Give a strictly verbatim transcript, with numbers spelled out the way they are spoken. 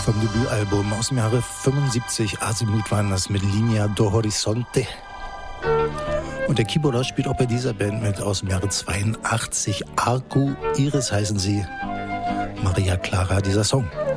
vom Debütalbum aus dem Jahre fünfundsiebzig. Azimuth waren das mit Linea do Horizonte. Und der Keyboarder spielt auch bei dieser Band mit aus dem Jahre zweiundachtzig. Arco Iris heißen sie. Maria Clara, dieser Song.